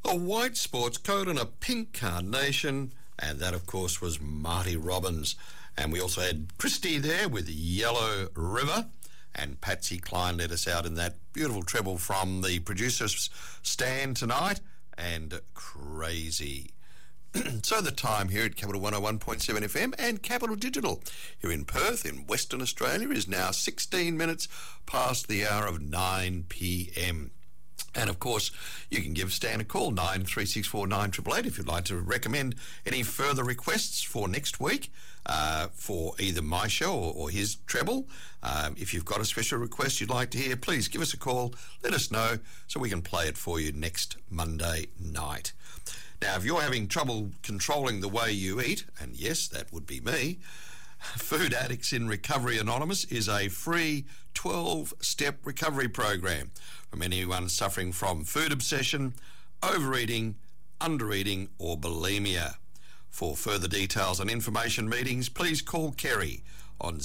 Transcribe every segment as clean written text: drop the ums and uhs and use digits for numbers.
A white sports coat and a pink carnation, and that, of course, was Marty Robbins. And we also had Christy there with Yellow River, and Patsy Cline led us out in that beautiful treble from the producer's stand tonight, and Crazy. So the time here at Capital 101.7 FM and Capital Digital here in Perth in Western Australia is now 16 minutes past the hour of 9 p.m. And of course, you can give Stan a call, 93649888, if you'd like to recommend any further requests for next week for either my show or his treble. If you've got a special request you'd like to hear, please give us a call, let us know so we can play it for you next Monday night. Now, if you're having trouble controlling the way you eat, and yes, that would be me, Food Addicts in Recovery Anonymous is a free 12-step recovery program from anyone suffering from food obsession, overeating, undereating or bulimia. For further details and information meetings, please call Kerry on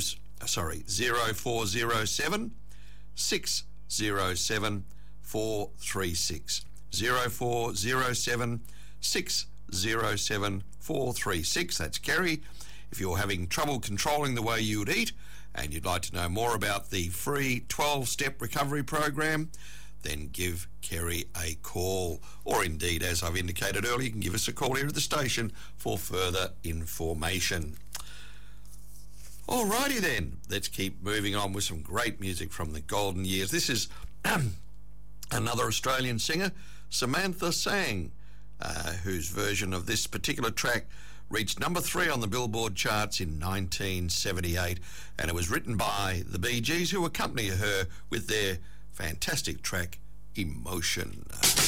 0407 607 436. 0407 607 436. That's Kerry. If you're having trouble controlling the way you would eat and you'd like to know more about the free 12-step recovery program, then give Kerry a call. Or indeed, as I've indicated earlier, you can give us a call here at the station for further information. Alrighty then, let's keep moving on with some great music from the golden years. This is another Australian singer, Samantha Sang, whose version of this particular track reached number 3 on the Billboard charts in 1978, and it was written by the Bee Gees, who accompany her with their fantastic track, Emotion.